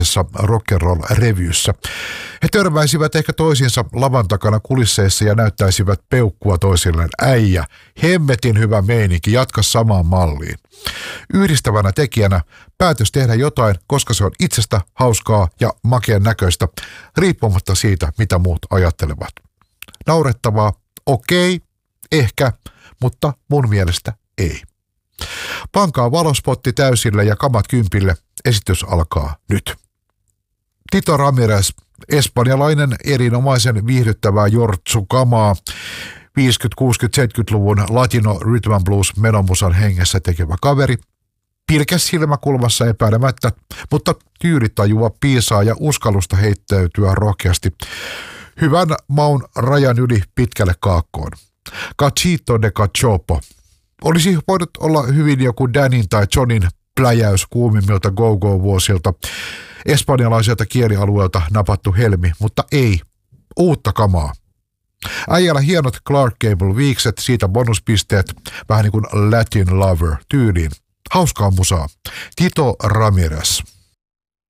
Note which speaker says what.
Speaker 1: rock'n'roll-revyssä. He törmäisivät ehkä toisiinsa lavan takana kulisseissa ja näyttäisivät peukkua toisilleen. Äijä, hemmetin hyvä meininki, jatka samaan malliin. Yhdistävänä tekijänä päätös tehdä jotain, koska se on itsestä hauskaa ja makean näköistä, riippumatta siitä, mitä muut ajattelevat. Naurettavaa, okei, ehkä, mutta mun mielestä ei. Pankaa valospotti täysille ja kamat kympille. Esitys alkaa nyt. Tito Ramirez, espanjalainen erinomaisen viihdyttävää jortsukamaa, 50-, 60-, 70-luvun latino rhythm and blues menomusan hengessä tekevä kaveri. Pilkäs silmäkulmassa epäilemättä, mutta tyylitajua piisaa ja uskallusta heittäytyä rohkeasti hyvän maun rajan yli pitkälle kaakkoon. Cachito de cachopo. Olisi voinut olla hyvin joku Danin tai Johnin pläjäys kuumimmilta go-go-vuosilta, espanjalaiselta kielialueelta napattu helmi, mutta ei, uutta kamaa. Äijällä hienot Clark Gable-viikset, siitä bonuspisteet, vähän niin kuin Latin Lover tyyliin. Hauskaa musaa. Tito Ramirez.